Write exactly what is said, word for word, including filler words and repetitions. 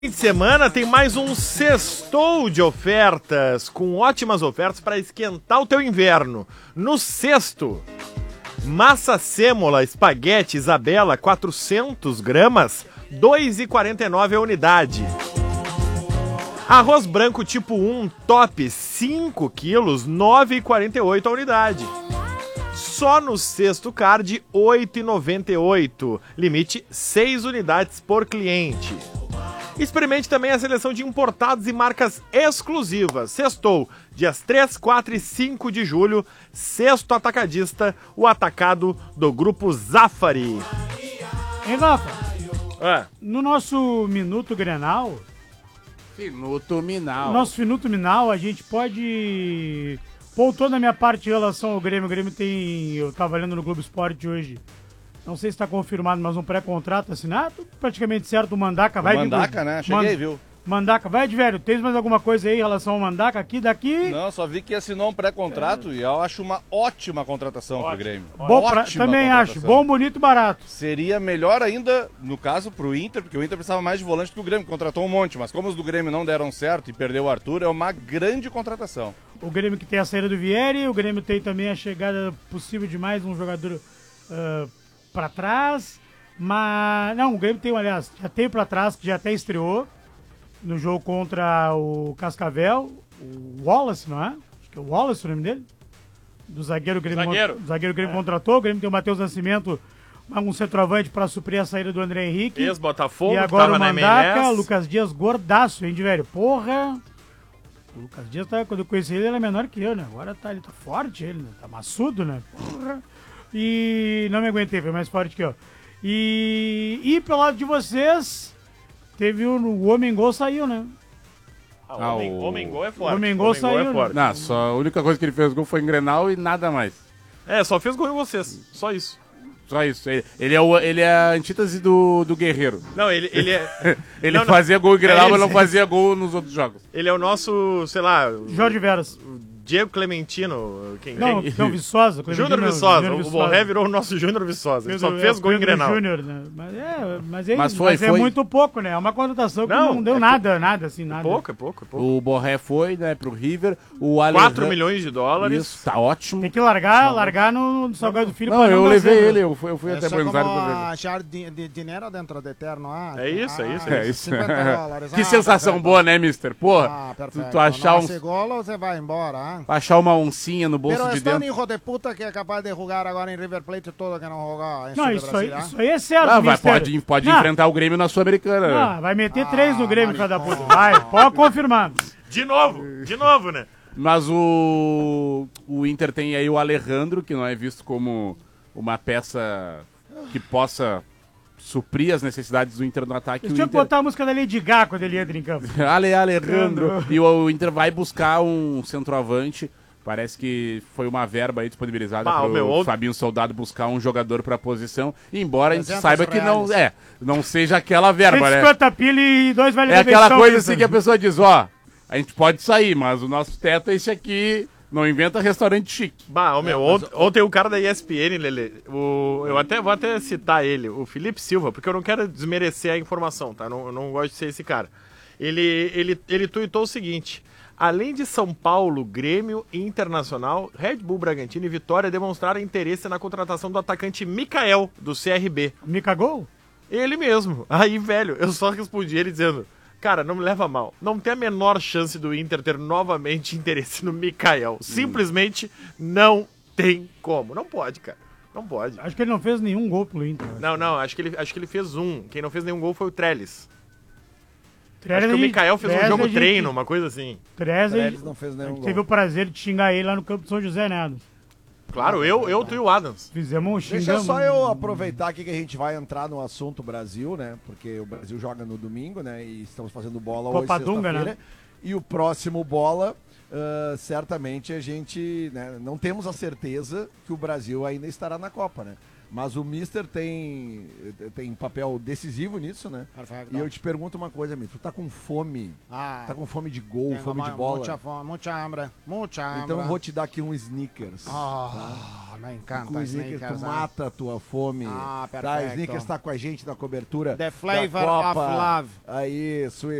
Fim de semana tem mais um sextou de ofertas, com ótimas ofertas para esquentar o teu inverno. No sexto, massa sêmola, espaguete, Isabela, quatrocentos gramas, dois reais e quarenta e nove centavos a unidade. Arroz branco tipo um, top, cinco quilos, nove reais e quarenta e oito centavos a unidade. Só no sexto card, oito reais e noventa e oito centavos, limite seis unidades por cliente. Experimente também a seleção de importados e marcas exclusivas. Sextou, dias três, quatro e cinco de julho, Sexto Atacadista, o atacado do Grupo Zafari. Hein, Rafa? É. No nosso Minuto Grenal... Minuto Minal. Nosso Minuto Minal, a gente pode... Pô, toda a minha parte em relação ao Grêmio. O Grêmio tem... Eu tava lendo no Globo Esporte hoje... Não sei se está confirmado, mas um pré-contrato assinado, praticamente certo, o Mandaca vai... Mandaca, né? Cheguei, Man... viu? Mandaca, vai de velho, tens mais alguma coisa aí em relação ao Mandaca aqui, daqui? Não, só vi que assinou um pré-contrato é. e eu acho uma ótima contratação pro Grêmio. Bom, pra... Também acho, bom, bonito e barato. Seria melhor ainda, no caso, pro Inter, porque o Inter precisava mais de volante que o Grêmio, contratou um monte, mas como os do Grêmio não deram certo e perdeu o Arthur, é uma grande contratação. O Grêmio que tem a saída do Vieri, o Grêmio tem também a chegada possível de mais um jogador... Uh... pra trás, mas... Não, o Grêmio tem, aliás, já tem pra trás, que já até estreou no jogo contra o Cascavel, o Wallace, não é? Acho que é o Wallace o nome dele? Do zagueiro Grêmio. Zagueiro. Do zagueiro Grêmio é. contratou, o Grêmio tem o Matheus Nascimento, um centroavante pra suprir a saída do André Henrique. Ex-Botafogo, e agora tava o na Mandaca, M L S. Lucas Dias, gordaço, hein, de velho? Porra! O Lucas Dias, tá, quando eu conheci ele, ele era menor que eu, né? Agora tá, ele tá forte, ele, né? Tá maçudo, né? Porra! E não me aguentei, foi mais forte que eu. E, e pelo lado de vocês, teve o, o Homem Gol saiu, né? Ah, o homem, o... homem Gol é forte. O Homem Gol saiu, é forte. Não, só a única coisa que ele fez gol foi em Grenal e nada mais. É, só fez gol em vocês, só isso. Só isso. Ele, ele, é, o, ele é a antítese do, do Guerreiro. Não, ele, ele é... ele não, fazia não. gol em Grenal, é mas não fazia gol nos outros jogos. Ele é o nosso, sei lá... Jorge Veras. Diego Clementino. Quem, não, quem? não, Viçosa. Júnior Viçosa. O Borré virou o nosso Júnior Viçosa. Ele só fez gol em Grenal. Júnior, né? Mas, é, mas, é, mas, foi, mas foi. é muito pouco, né? É uma contratação que não, não deu é nada, pouco. nada, assim, nada. É pouco, é pouco, é pouco. O Borré foi, né, pro River. O quatro milhões de dólares. Isso, tá ótimo. Tem que largar, não, largar no, no Salgado Filho. Não, eu não levei zero. ele, eu fui, eu fui até Buenos Aires pra ver. achar di dinheiro dentro do eterno. Ah, é isso, ah, é isso. É isso. dólares. Que ah, sensação perfeito. boa, né, mister? Porra, ah, tu, tu achar um... golo, você vai embora. Ah. Achar uma oncinha no bolso Pero de está dentro. um hijo de puta que é capaz de jogar agora em River Plate todo que não jogar em Não, isso aí, Brasil, isso aí é certo, ah, vai, mister. pode, pode não. enfrentar o Grêmio na Sul-Americana. Ah, vai meter ah, três no Grêmio, maricão. cada puta. Vai, pode confirmar. De novo, de novo, né? Mas o, o Inter tem aí o Alejandro, que não é visto como uma peça que possa suprir as necessidades do Inter no ataque. Deixa eu Inter... botar a música da Lady Gaga quando ele entra em campo. Ale Alejandro. E o, o Inter vai buscar um centroavante. Parece que foi uma verba aí disponibilizada para o meu, Fabinho Soldado buscar um jogador para a posição. Embora a gente saiba que reais. não é, não seja aquela verba, né? cento e cinquenta pila e dois vale É aquela coisa assim que a pessoa diz, ó, a gente pode sair, mas o nosso teto é esse aqui, não inventa restaurante chique. Bah, ô, meu, É, mas... ontem, ontem o cara da E S P N, Lelê, o, eu até vou até citar ele, o Felipe Silva, porque eu não quero desmerecer a informação, tá? Não, eu não gosto de ser esse cara. Ele, ele, ele tuitou o seguinte: além de São Paulo, Grêmio e Internacional, Red Bull Bragantino e Vitória demonstraram interesse na contratação do atacante Mikael, do C R B. Me cagou? Ele mesmo. Aí, velho, eu só respondi ele dizendo: cara, não me leva mal. Não tem a menor chance do Inter ter novamente interesse no Mikael. Simplesmente não tem como. Não pode, cara. Não pode. Acho que ele não fez nenhum gol pro Inter. Não, não, acho que ele, acho que ele fez um. Quem não fez nenhum gol foi o Trellis. Trellis, Acho que o Mikael fez Trellis, um jogo gente, treino, uma coisa assim. Trellis, Trellis não fez a nenhum gente gol. teve o prazer de xingar ele lá no campo de São José, né? Claro, eu, eu tu e o Adams. Fizemos um Deixa xingamos. só eu aproveitar aqui que a gente vai entrar no assunto Brasil, né? Porque o Brasil joga no domingo, né? E estamos fazendo bola Copa hoje, Dunga, sexta-feira. né? E o próximo bola, uh, certamente a gente, né? Não temos a certeza que o Brasil ainda estará na Copa, né? Mas o Mister tem, tem papel decisivo nisso, né? Perfeito. E eu te pergunto uma coisa, Mister. Tu tá com fome? Ah, Tá com fome de gol, tenho fome de mu- bola? Mucha fome, mucha hambre, mucha hambre. Então eu vou te dar aqui um Snickers. Ah, me encanta Com o Snickers, Snickers, tu né? mata a tua fome. Ah, Tá, perfeito. Snickers tá com a gente na cobertura The da flavor Copa. of love. Aí, isso,